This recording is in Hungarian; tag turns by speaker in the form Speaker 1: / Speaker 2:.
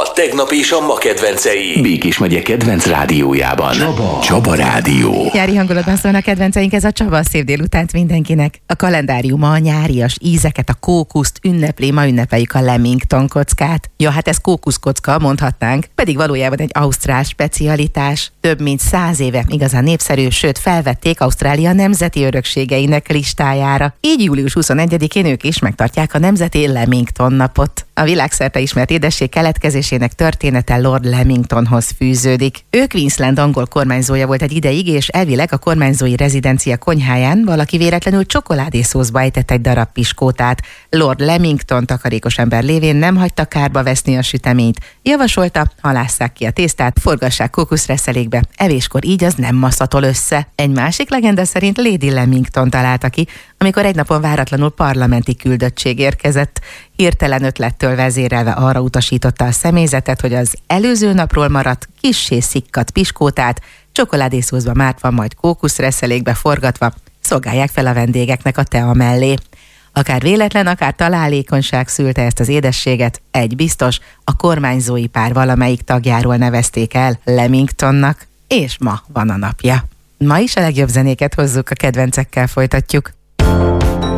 Speaker 1: A tegnap és a ma kedvencei.
Speaker 2: Békés megye kedvenc rádiójában. Csaba Rádió.
Speaker 3: Nyári hangulatban szólnak kedvenceink, ez a Csaba, szép délutánt mindenkinek. A kalendáriuma a nyárias ízeket, a kókuszt ünnepli, ma ünnepeljük a Lamington kockát. Ja, hát ez kókuszkocka, mondhatnánk, pedig valójában egy ausztrál specialitás. Több mint 100 éve igazán népszerű, sőt felvették Ausztrália nemzeti örökségeinek listájára. Így július 21-én ők is megtartják a nemzeti Lamington napot. A világszerte ismert édesség keletkezésének története Lord Lamingtonhoz fűződik. Ő Queensland angol kormányzója volt egy ideig, és elvileg a kormányzói rezidencia konyháján valaki véletlenül csokoládészózba ejtett egy darab piskótát. Lord Lamington takarékos ember lévén nem hagyta kárba veszni a süteményt. Javasolta, halásszák ki a tésztát, forgassák kókuszreszelékbe, evéskor így az nem maszatol össze. Egy másik legenda szerint Lady Lamington találta ki, amikor egy napon váratlanul parlamenti küldöttség érkezett. Hirtelen ötlettől vezérelve arra utasította a személyzetet, hogy az előző napról maradt kissé szikkadt piskótát csokoládészózba mártva, majd kókuszreszelékbe forgatva szolgálják fel a vendégeknek a tea mellé. Akár véletlen, akár találékonyság szülte ezt az édességet, egy biztos, a kormányzói pár valamelyik tagjáról nevezték el Lamingtonnak, és ma van a napja. Ma is a legjobb zenéket hozzuk, a kedvencekkel folytatjuk.